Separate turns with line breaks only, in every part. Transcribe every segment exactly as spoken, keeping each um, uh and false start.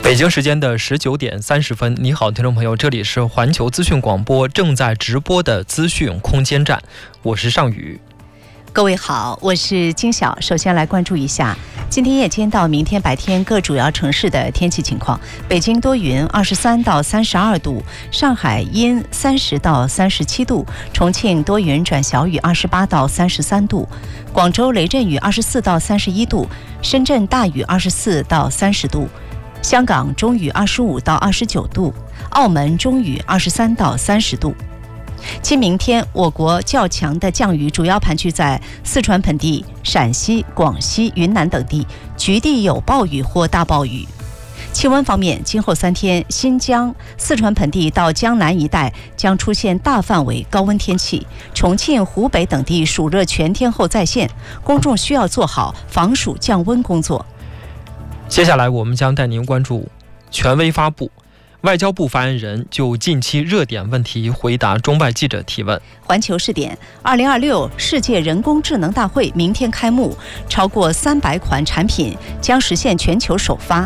北京时间的十九点三十分，你好，听众朋友，这里是环球资讯广播正在直播的资讯空间站，我是尚宇。
各位好，我是金晓。首先来关注一下今天夜间到明天白天各主要城市的天气情况。北京多云，二十三到三十二度；上海阴，三十到三十七度；重庆多云转小雨，二十八到三十三度；广州雷阵雨，二十四到三十一度；深圳大雨，二十四到三十度；香港中雨，二十五到二十九度；澳门中雨，二十三到三十度。今明天，我国较强的降雨主要盘踞在四川盆地、陕西、广西、云南等地，局地有暴雨或大暴雨。气温方面，今后三天，新疆、四川盆地到江南一带将出现大范围高温天气，重庆、湖北等地暑热全天候再现，公众需要做好防暑降温工作。
接下来，我们将带您关注权威发布。外交部发言人就近期热点问题回答中外记者提问。
环球视点：二零二六世界人工智能大会明天开幕，超过三百款产品将实现全球首发。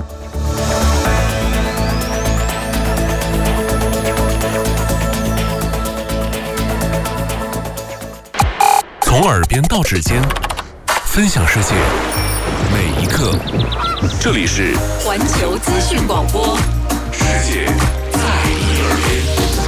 从耳边到指尖，分享世界每一刻。这里是
环球资讯广播。
世界在你耳边。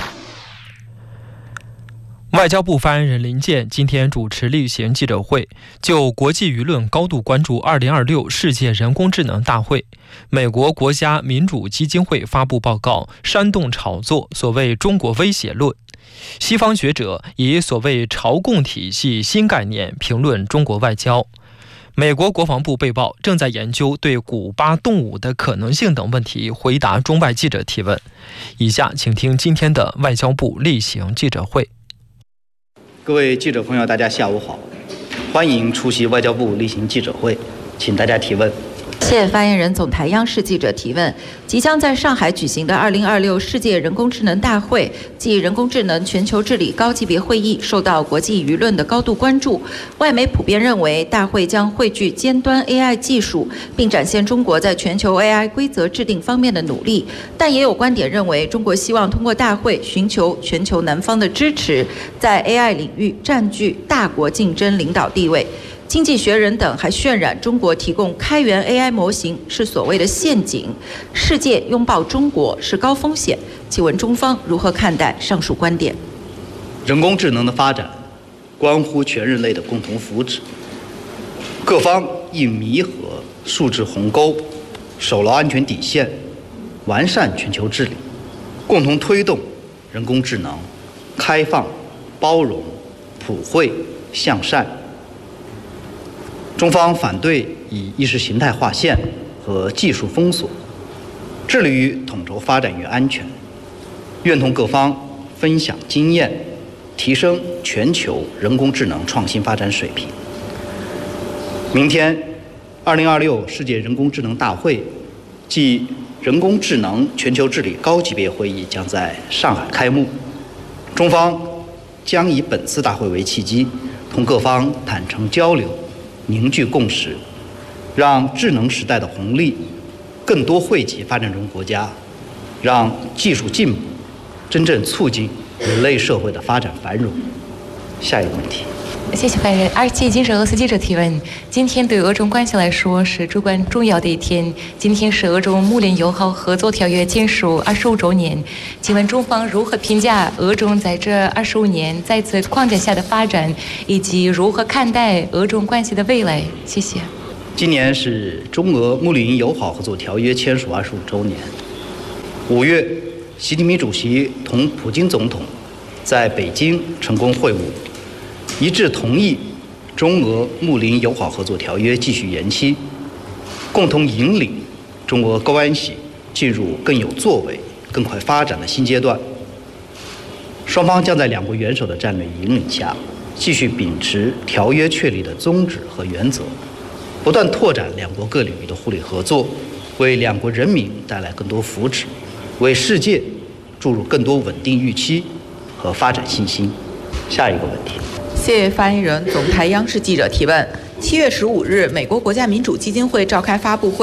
外交部发言人林健今天主持例行记者会，就国际舆论高度关注二零二六世界人工智能大会，美国国家民主基金会发布报告，煽动炒作所谓中国威胁论。西方学者以所谓朝贡体系新概念评论中国外交。美国国防部被曝正在研究对古巴动武的可能性等问题，回答中外记者提问。以下请听今天的外交部例行记者会。
各位记者朋友，大家下午好，欢迎出席外交部例行记者会，请大家提问。
谢谢发言人总台央视记者提问。即将在上海举行的二零二六世界人工智能大会暨人工智能全球治理高级别会议受到国际舆论的高度关注。外媒普遍认为，大会将汇聚尖端 A I 技术，并展现中国在全球 A I 规则制定方面的努力。但也有观点认为，中国希望通过大会寻求全球南方的支持，在 A I 领域占据大国竞争领导地位。经济学人等还渲染中国提供开源 A I 模型是所谓的陷阱，世界拥抱中国是高风险。请问中方如何看待上述观点？
人工智能的发展关乎全人类的共同福祉，各方应弥合数字鸿沟，守牢安全底线，完善全球治理，共同推动人工智能开放、包容、普惠、向善。中方反对以意识形态划线和技术封锁，致力于统筹发展与安全，愿同各方分享经验，提升全球人工智能创新发展水平。明天，二零二六世界人工智能大会暨人工智能全球治理高级别会议将在上海开幕，中方将以本次大会为契机，同各方坦诚交流，凝聚共识，让智能时代的红利更多惠及发展中国家，让技术进步真正促进人类社会的发展繁荣。下一个问题。
谢谢发言人。而且，记者俄斯记者提问：今天对俄中关系来说是至关重要的一天。今天是俄中睦邻友好合作条约签署二十五周年。请问中方如何评价俄中在这二十五年在此框架下的发展，以及如何看待俄中关系的未来？谢谢。
今年是中俄睦邻友好合作条约签署二十五周年。五月，习近平主席同普京总统在北京成功会晤，一致同意中俄睦邻友好合作条约继续延期，共同引领中俄关系进入更有作为、更快发展的新阶段。双方将在两国元首的战略引领下，继续秉持条约确立的宗旨和原则，不断拓展两国各领域的互利合作，为两国人民带来更多福祉，为世界注入更多稳定预期和发展信心。下一个问题。
谢谢发言人。总台央视记者提问：七月十五日，美国国家民主基金会召开发布会，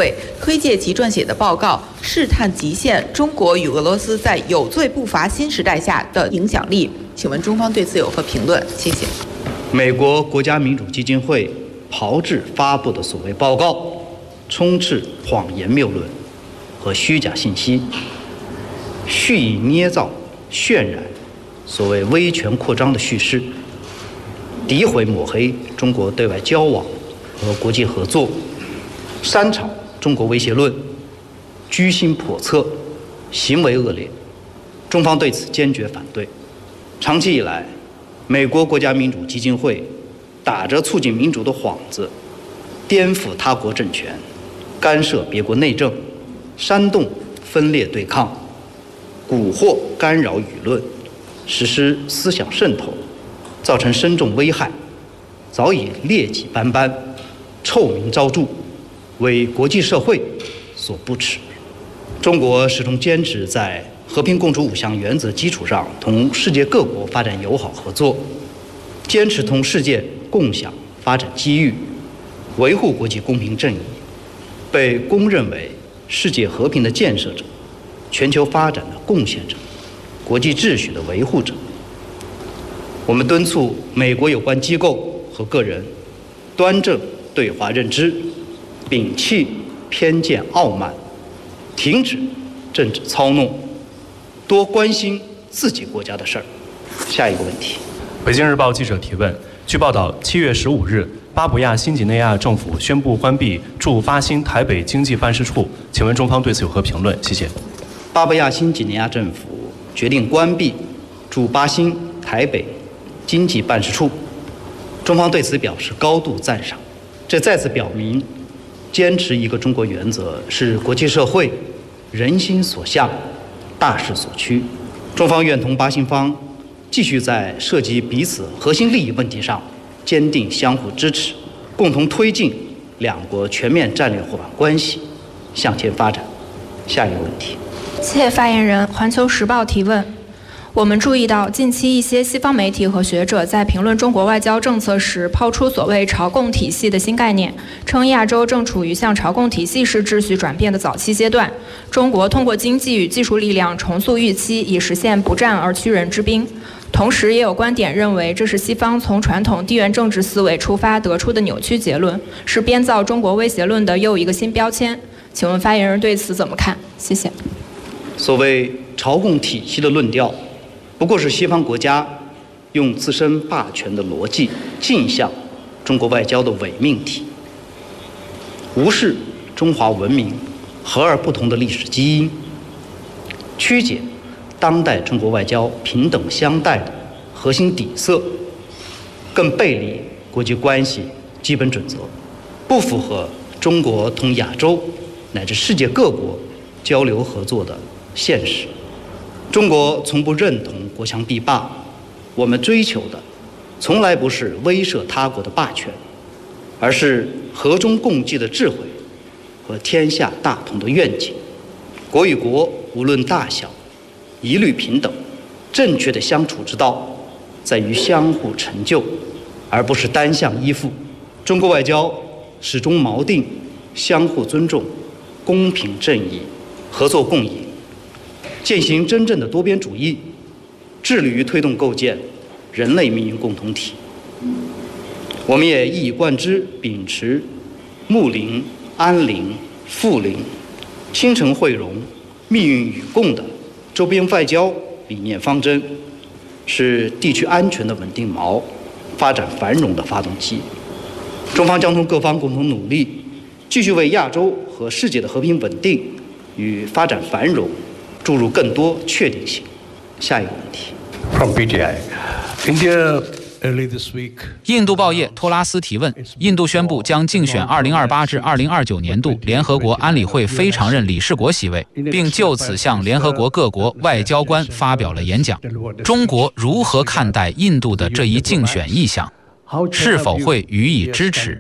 推介其撰写的报告《试探极限：中国与俄罗斯在有罪不罚新时代下的影响力》。请问中方对此有何评论？谢谢。
美国国家民主基金会炮制发布的所谓报告，充斥谎言谬论和虚假信息，蓄意捏造、渲染所谓威权扩张的叙事，诋毁抹黑中国对外交往和国际合作，煽炒中国威胁论，居心叵测，行为恶劣。中方对此坚决反对。长期以来，美国国家民主基金会打着促进民主的幌子，颠覆他国政权，干涉别国内政，煽动分裂对抗，蛊惑干扰舆论，实施思想渗透，造成深重危害，早已劣迹斑斑，臭名昭著，为国际社会所不齿。中国始终坚持在和平共处五项原则基础上，同世界各国发展友好合作，坚持同世界共享发展机遇，维护国际公平正义，被公认为世界和平的建设者、全球发展的贡献者、国际秩序的维护者。我们敦促美国有关机构和个人端正对华认知，摒弃偏见傲慢，停止政治操弄，多关心自己国家的事儿。下一个问题。
北京日报记者提问：据报道，七月十五日，巴布亚新几内亚政府宣布关闭驻巴新台北经济办事处，请问中方对此有何评论？谢谢。
巴布亚新几内亚政府决定关闭驻巴新台北经济办事处，中方对此表示高度赞赏。这再次表明，坚持一个中国原则是国际社会人心所向、大势所趋。中方愿同巴新方继续在涉及彼此核心利益问题上坚定相互支持，共同推进两国全面战略伙伴关系向前发展。下一个问题。
谢谢发言人。环球时报提问：我们注意到，近期一些西方媒体和学者在评论中国外交政策时，抛出所谓朝贡体系的新概念，称亚洲正处于向朝贡体系式秩序转变的早期阶段，中国通过经济与技术力量重塑预期，以实现不战而屈人之兵。同时，也有观点认为，这是西方从传统地缘政治思维出发得出的扭曲结论，是编造中国威胁论的又一个新标签。请问发言人对此怎么看？谢谢。
所谓朝贡体系的论调，不过是西方国家用自身霸权的逻辑镜像中国外交的伪命题，无视中华文明和而不同的历史基因，曲解当代中国外交平等相待的核心底色，更背离国际关系基本准则，不符合中国同亚洲乃至世界各国交流合作的现实。中国从不认同国强必霸，我们追求的从来不是威慑他国的霸权，而是和衷共济的智慧和天下大同的愿景。国与国无论大小，一律平等。正确的相处之道在于相互成就，而不是单向依附。中国外交始终锚定相互尊重、公平正义、合作共赢，践行真正的多边主义，致力于推动构建人类命运共同体。我们也一以贯之秉持睦邻、安邻、富邻、亲诚惠容、命运与共的周边外交理念方针，是地区安全的稳定锚，发展繁荣的发动机。中方将同各方共同努力，继续为亚洲和世界的和平稳定与发展繁荣注入更多确定性。下一个问题。
From P T I, India early this week.
印度报业托拉斯提问：印度宣布将竞选二零二八至二零二九年度联合国安理会非常任理事国席位，并就此向联合国各国外交官发表了演讲。中国如何看待印度的这一竞选意向？是否会予以支持？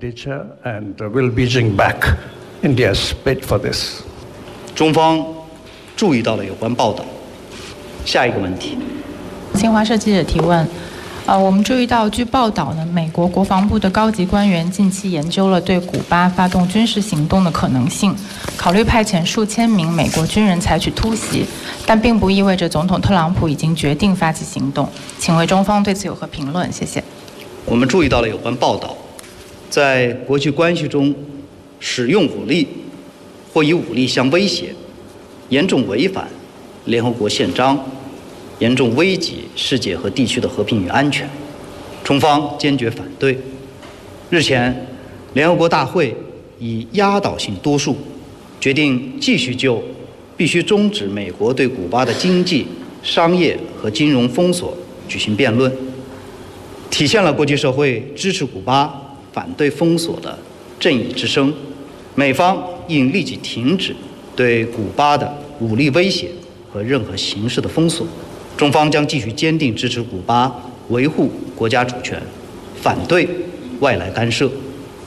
中方注意到了有关报道。下一个问题。
新华社记者提问： 呃，我们注意到，据报道呢，美国国防部的高级官员近期研究了对古巴发动军事行动的可能性，考虑派遣数千名美国军人采取突袭，但并不意味着总统特朗普已经决定发起行动。请问中方对此有何评论？谢谢。
我们注意到了有关报道，在国际关系中使用武力或以武力相威胁，严重违反联合国宪章，严重危及世界和地区的和平与安全，中方坚决反对。日前，联合国大会以压倒性多数决定继续就必须终止美国对古巴的经济、商业和金融封锁举行辩论，体现了国际社会支持古巴、反对封锁的正义之声。美方应立即停止对古巴的武力威胁和任何形式的封锁。中方将继续坚定支持古巴维护国家主权，反对外来干涉。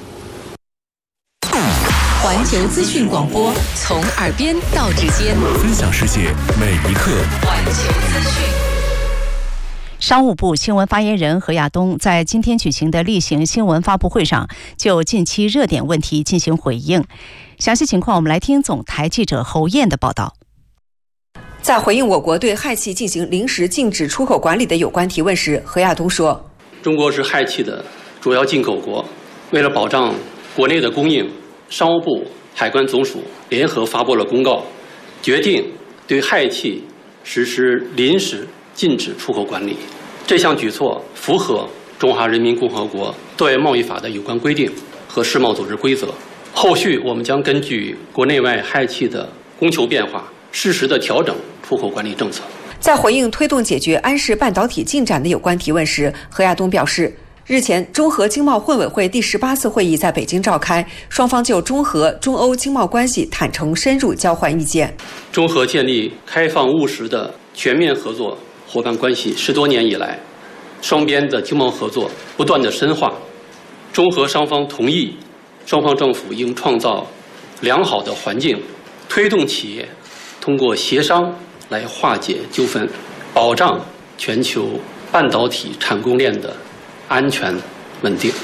环球资讯广播，从耳边到指尖，
分享世界每一刻。
环球资讯。
商务部新闻发言人何亚东在今天举行的例行新闻发布会上，就近期热点问题进行回应。详细情况，我们来听总台记者侯燕的报道。
在回应我国对氦气进行临时禁止出口管理的有关提问时，何亚东说：“
中国是氦气的主要进口国，为了保障国内的供应，商务部、海关总署联合发布了公告，决定对氦气实施临时禁止出口管理。这项举措符合中华人民共和国对外贸易法的有关规定和世贸组织规则。后续我们将根据国内外氦气的供求变化，适时的调整出口管理政策。”
在回应推动解决安氏半导体进展的有关提问时，何亚东表示，日前中俄经贸混委会第十八次会议在北京召开，双方就中俄、中欧经贸关系坦诚深入交换意见。
中俄建立开放务实的全面合作伙伴关系十多年以来，双边的经贸合作不断的深化。中俄双方同意，双方政府应创造良好的环境，推动企业通过协商来化解纠纷，保障全球半导体产供链的安全稳定。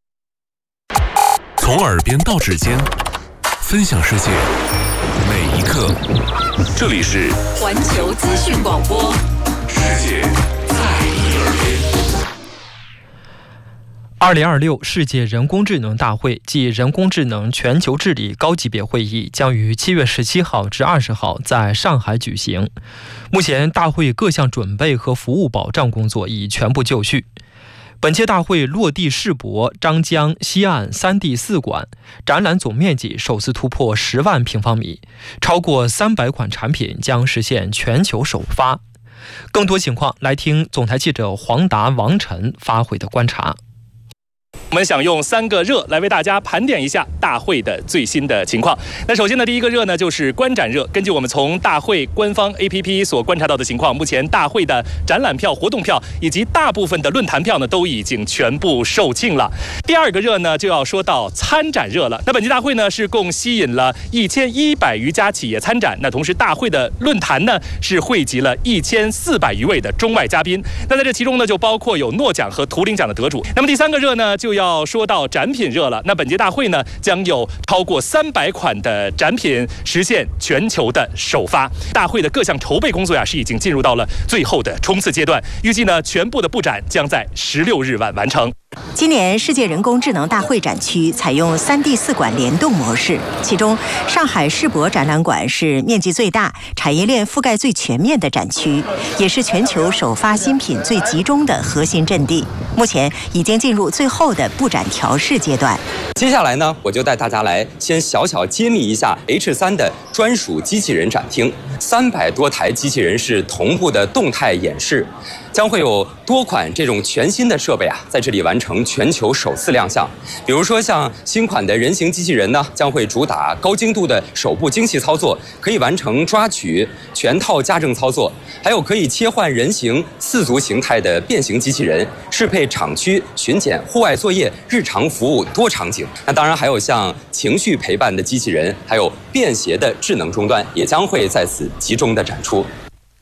从耳边到指尖，分享世界每一刻。这里是
环球资讯广播，
世界在你耳边。
二零二六世界人工智能大会暨人工智能全球治理高级别会议将于七月十七号至二十号在上海举行。目前，大会各项准备和服务保障工作已全部就绪。本届大会落地世博张江西岸三 D 四馆，展览总面积首次突破十万平方米，超过三百款产品将实现全球首发。更多情况，来听总台记者黄达、王晨发回的观察。
我们想用三个热来为大家盘点一下大会的最新的情况。那首先呢，第一个热呢就是观展热。根据我们从大会官方 A P P 所观察到的情况，目前大会的展览票、活动票以及大部分的论坛票呢都已经全部售罄了。第二个热呢就要说到参展热了。那本届大会呢是共吸引了一千一百余家企业参展，那同时大会的论坛呢是汇集了一千四百余位的中外嘉宾。那在这其中呢就包括有诺奖和图灵奖的得主。那么第三个热呢就要要说到展品热了。那本届大会呢，将有超过三百款的展品实现全球的首发。大会的各项筹备工作呀，是已经进入到了最后的冲刺阶段。预计呢，全部的布展将在十六日晚完成。
今年世界人工智能大会展区采用三 D 四馆联动模式，其中上海世博展览馆是面积最大、产业链覆盖最全面的展区，也是全球首发新品最集中的核心阵地。目前已经进入最后的布展调试阶段。
接下来呢，我就带大家来先小小揭秘一下 H 三 的专属机器人展厅。三百多台机器人是同步的动态演示。将会有多款这种全新的设备啊，在这里完成全球首次亮相。比如说，像新款的人形机器人呢，将会主打高精度的手部精细操作，可以完成抓取、全套家政操作；还有可以切换人形、四足形态的变形机器人，适配厂区巡检、户外作业、日常服务多场景。那当然还有像情绪陪伴的机器人，还有便携的智能终端，也将会在此集中的展出。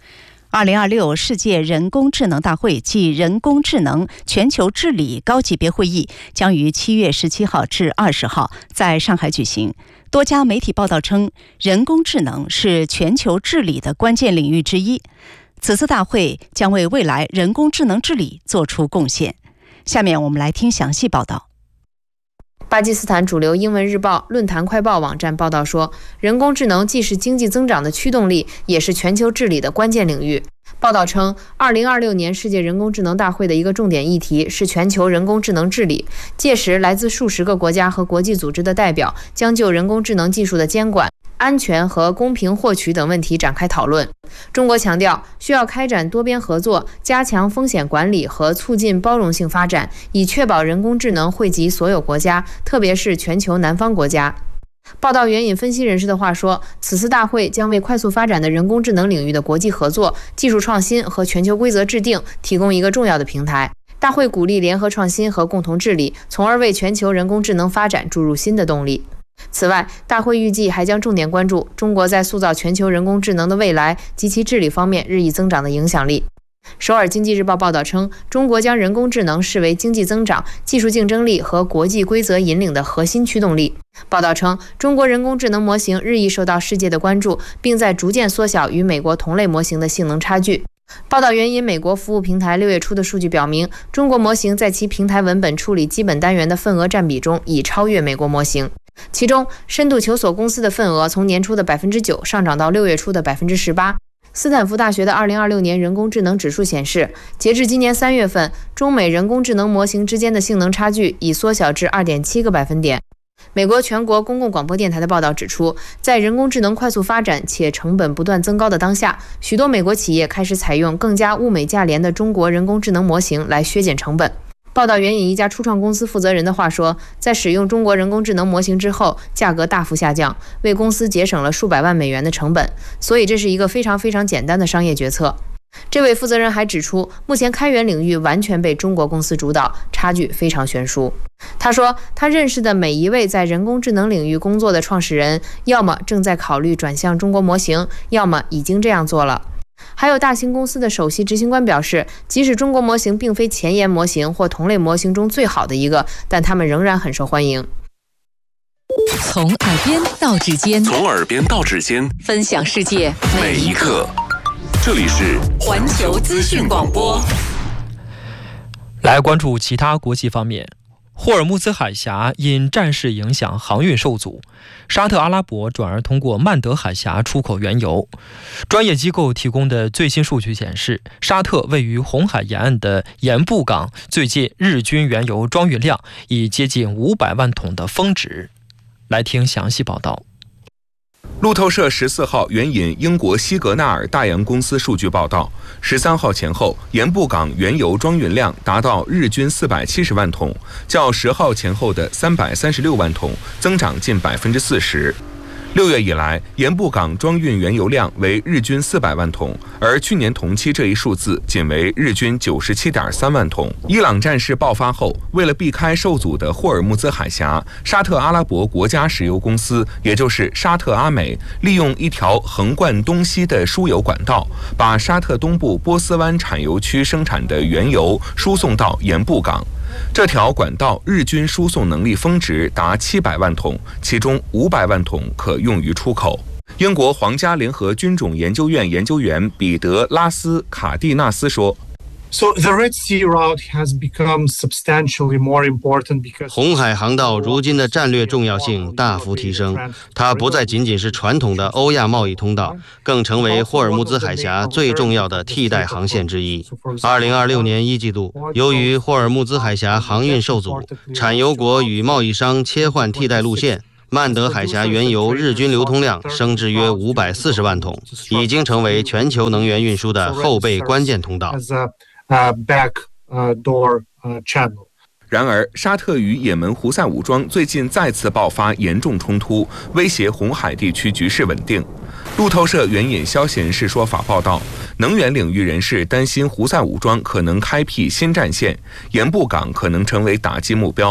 二零二六世界人工智能大会暨人工智能全球治理高级别会议将于七月十七号至二十号在上海举行。多家媒体报道称，人工智能是全球治理的关键领域之一。此次大会将为未来人工智能治理做出贡献。下面我们来听详细报道。
巴基斯坦主流英文日报论坛快报网站报道说，人工智能既是经济增长的驱动力，也是全球治理的关键领域。报道称，二零二六年世界人工智能大会的一个重点议题是全球人工智能治理。届时，来自数十个国家和国际组织的代表将就人工智能技术的监管、安全和公平获取等问题展开讨论。中国强调，需要开展多边合作，加强风险管理和促进包容性发展，以确保人工智能惠及所有国家，特别是全球南方国家。报道援引分析人士的话说，此次大会将为快速发展的人工智能领域的国际合作、技术创新和全球规则制定提供一个重要的平台。大会鼓励联合创新和共同治理，从而为全球人工智能发展注入新的动力。此外，大会预计还将重点关注中国在塑造全球人工智能的未来及其治理方面日益增长的影响力。首尔经济日报报道称，中国将人工智能视为经济增长、技术竞争力和国际规则引领的核心驱动力。报道称，中国人工智能模型日益受到世界的关注，并在逐渐缩小与美国同类模型的性能差距。报道援引美国服务平台六月初的数据表明，中国模型在其平台文本处理基本单元的份额占比中已超越美国模型。其中，深度求索公司的份额从年初的 百分之九 上涨到六月初的 百分之十八。斯坦福大学的二零二六年人工智能指数显示，截至今年三月份，中美人工智能模型之间的性能差距已缩小至 二点七个百分点。美国全国公共广播电台的报道指出，在人工智能快速发展且成本不断增高的当下，许多美国企业开始采用更加物美价廉的中国人工智能模型来削减成本。报道援引一家初创公司负责人的话说，在使用中国人工智能模型之后，价格大幅下降，为公司节省了数百万美元的成本，所以这是一个非常非常简单的商业决策。这位负责人还指出，目前开源领域完全被中国公司主导，差距非常悬殊。他说，他认识的每一位在人工智能领域工作的创始人，要么正在考虑转向中国模型，要么已经这样做了。还有大型公司的首席执行官表示，即使中国模型并非前沿模型或同类模型中最好的一个，但他们仍然很受欢迎。
从耳边到指尖，
从耳边到指尖，
分享世界
每一刻。这里是
环球资讯广播。
来关注其他国际方面。霍尔木兹海峡因战事影响航运受阻，沙特阿拉伯转而通过曼德海峡出口原油。专业机构提供的最新数据显示，沙特位于红海沿岸的盐布港最近日均原油装运量已接近五百万桶的峰值。来听详细报道。
路透社十四号援引英国西格纳尔大洋公司数据报道，十三号前后，盐布港原油装运量达到日均四百七十万桶，较十号前后的三百三十六万桶增长近百分之四十。六月以来，盐布港装运原油量为日均四百万桶，而去年同期这一数字仅为日均九十七点三万桶。伊朗战事爆发后，为了避开受阻的霍尔木兹海峡，沙特阿拉伯国家石油公司，也就是沙特阿美，利用一条横贯东西的输油管道，把沙特东部波斯湾产油区生产的原油输送到盐布港。这条管道日均输送能力峰值达七百万桶，其中五百万桶可用于出口。英国皇家联合军种研究院研究员彼得·拉斯卡蒂纳斯说
So the Red Sea route has become substantially more important because
红海航道如今的战略重要性大幅提升，它不再仅仅是传统的欧亚贸易通道，更成为霍尔木兹海峡最重要的替代航线之一。二零二六年一季度，由于霍尔木兹海峡航运受阻，产油国与贸易商切换替代路线。曼德海峡原油日均流通量升至约五百四十万桶，已经成为全球能源运输的后备关键通道。
Uh, back, uh, door, uh, channel.
然而，沙特与也门胡塞武装最近再次爆发严重冲突，威胁红海地区局势稳定。路透社援引消息人士说法报道，能源领域人士担心胡塞武装可能开辟新战线，盐布港可能成为打击目标。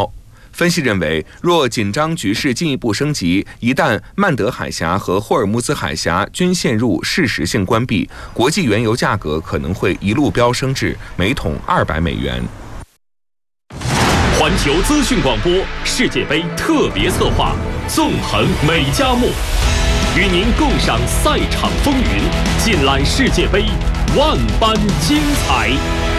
分析认为，若紧张局势进一步升级，一旦曼德海峡和霍尔木兹海峡均陷入事实性关闭，国际原油价格可能会一路飙升至每桶二百美元。
环球资讯广播世界杯特别策划，纵横美加墨，与您共赏赛场风云，尽览世界杯万般精彩。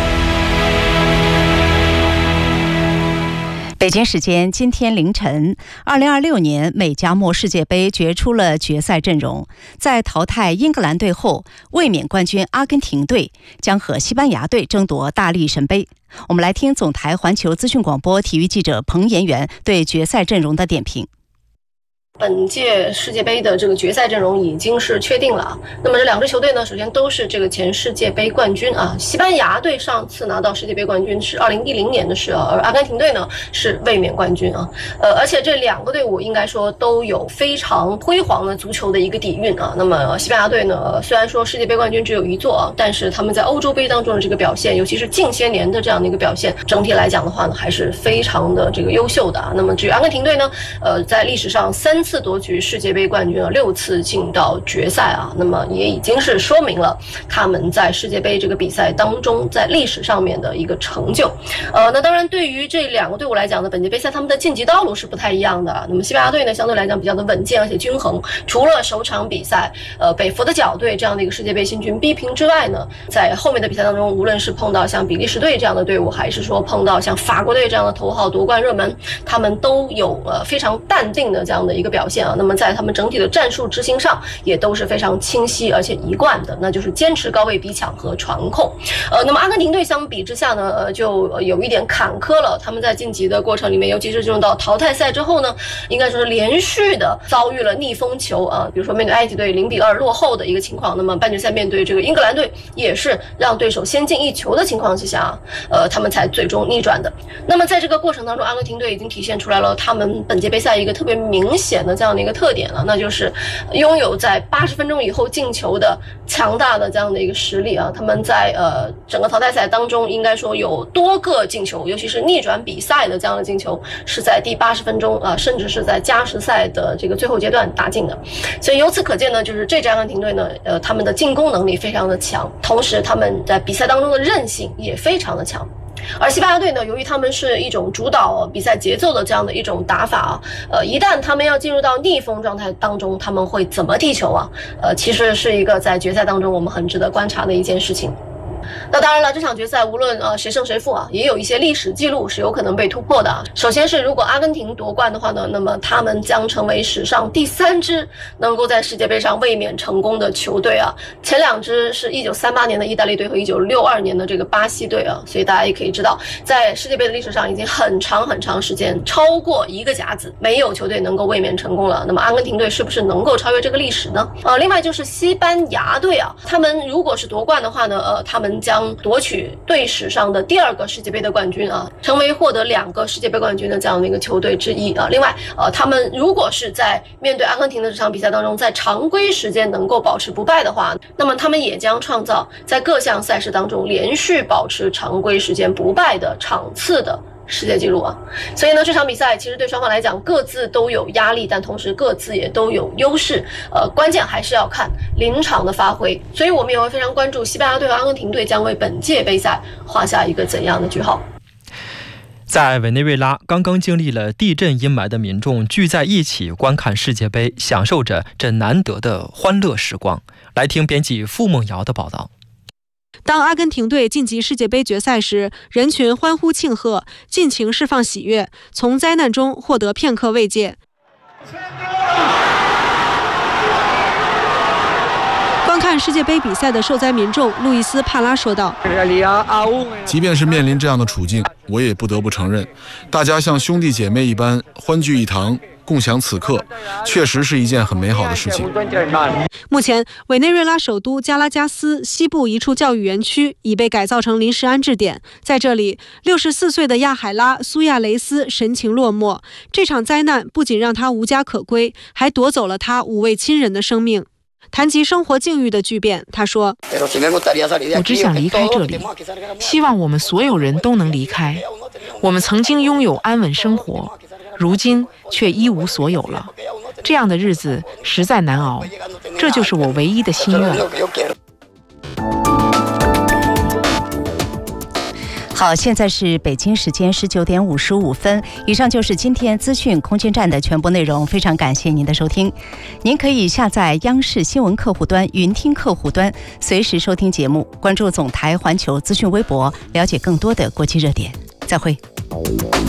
北京时间今天凌晨，二零二六年美加墨世界杯决出了决赛阵容。在淘汰英格兰队后，卫冕冠军阿根廷队将和西班牙队争夺大力神杯。我们来听总台环球资讯广播体育记者彭延元对决赛阵容的点评。
本届世界杯的这个决赛阵容已经是确定了。那么这两支球队呢，首先都是这个前世界杯冠军啊。西班牙队上次拿到世界杯冠军是二零一零年的事啊，而阿根廷队呢是卫冕冠军啊。呃，而且这两个队伍应该说都有非常辉煌的足球的一个底蕴啊。那么西班牙队呢，虽然说世界杯冠军只有一座啊，但是他们在欧洲杯当中的这个表现，尤其是近些年的这样的一个表现，整体来讲的话呢，还是非常的这个优秀的啊。那么至于阿根廷队呢，呃，在历史上三次夺取世界杯冠军啊，六次进到决赛啊，那么也已经是说明了他们在世界杯这个比赛当中在历史上面的一个成就。呃，那当然对于这两个队伍来讲呢，本届杯赛他们的晋级道路是不太一样的。那么西班牙队呢，相对来讲比较的稳健而且均衡，除了首场比赛呃被佛得角队这样的一个世界杯新军逼平之外呢，在后面的比赛当中，无论是碰到像比利时队这样的队伍，还是说碰到像法国队这样的头号夺冠热门，他们都有呃非常淡定的这样的一个表现啊。那么在他们整体的战术执行上也都是非常清晰而且一贯的，那就是坚持高位逼抢和传控。呃，那么阿根廷队相比之下呢，呃，就有一点坎坷了。他们在晋级的过程里面，尤其是进入到淘汰赛之后呢，应该说是连续的遭遇了逆风球啊，比如说面对埃及队零比二落后的一个情况，那么半决赛面对这个英格兰队也是让对手先进一球的情况之下，呃，他们才最终逆转的。那么在这个过程当中，阿根廷队已经体现出来了他们本届杯赛一个特别明显的这样的一个特点了，那就是拥有在八十分钟以后进球的强大的这样的一个实力啊。他们在呃整个淘汰赛当中，应该说有多个进球，尤其是逆转比赛的这样的进球，是在第八十分钟啊、呃，甚至是在加时赛的这个最后阶段打进的。所以由此可见呢，就是这支阿根廷队呢，呃，他们的进攻能力非常的强，同时他们在比赛当中的韧性也非常的强。而西班牙队呢，由于他们是一种主导比赛节奏的这样的一种打法啊，呃，一旦他们要进入到逆风状态当中，他们会怎么踢球啊？呃，其实是一个在决赛当中我们很值得观察的一件事情。那当然了，这场决赛无论呃谁胜谁负啊，也有一些历史记录是有可能被突破的啊。首先是如果阿根廷夺冠的话呢，那么他们将成为史上第三支能够在世界杯上卫冕成功的球队啊。前两支是一九三八年的意大利队和一九六二年的这个巴西队啊。所以大家也可以知道，在世界杯的历史上已经很长很长时间，超过一个甲子没有球队能够卫冕成功了。那么阿根廷队是不是能够超越这个历史呢？呃，另外就是西班牙队啊，他们如果是夺冠的话呢，呃，他们将夺取队史上的第二个世界杯的冠军啊，成为获得两个世界杯冠军的这样的一个球队之一啊。另外，呃，他们如果是在面对阿根廷的这场比赛当中，在常规时间能够保持不败的话，那么他们也将创造在各项赛事当中连续保持常规时间不败的场次的世界纪录啊。所以呢，这场比赛其实对双方来讲各自都有压力，但同时各自也都有优势。呃，关键还是要看临场的发挥。所以我们也会非常关注西班牙队和阿根廷队将为本届杯赛画下一个怎样的句号。
在委内瑞拉，刚刚经历了地震阴霾的民众聚在一起观看世界杯，享受着这难得的欢乐时光。来听编辑付梦瑶的报道。
当阿根廷队晋级世界杯决赛时，人群欢呼庆贺，尽情释放喜悦，从灾难中获得片刻慰藉。观看世界杯比赛的受灾民众路易斯·帕拉说道：“
即便是面临这样的处境，我也不得不承认，大家像兄弟姐妹一般欢聚一堂，共享此刻，确实是一件很美好的事情。”
目前，委内瑞拉首都加拉加斯西部一处教育园区已被改造成临时安置点。在这里，六十四岁的亚海拉·苏亚雷斯神情落寞。这场灾难不仅让他无家可归，还夺走了他五位亲人的生命。 谈及生活境遇的巨变，他说：“
我只想离开这里，希望我们所有人都能离开。我们曾经拥有安稳生活，如今却一无所有了。这样的日子实在难熬，这就是我唯一的心愿。”
好，现在是北京时间十九点五十五分。以上就是今天资讯空间站的全部内容，非常感谢您的收听。您可以下载央视新闻客户端、云听客户端，随时收听节目。关注总台环球资讯微博，了解更多的国际热点。再会。